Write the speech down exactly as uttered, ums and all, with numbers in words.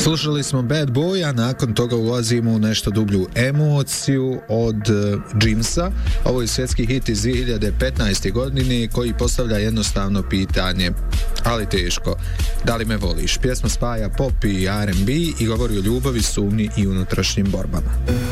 Slušali smo Bad Boy, a nakon toga ulazimo u nešto dublju emociju od uh, Jimsa. Ovo je svjetski hit iz dvije hiljade petnaeste. godine koji postavlja jednostavno pitanje, ali teško. Da li me voliš? Pjesma spaja pop i R and B i govori o ljubavi, sumnji i unutrašnjim borbama.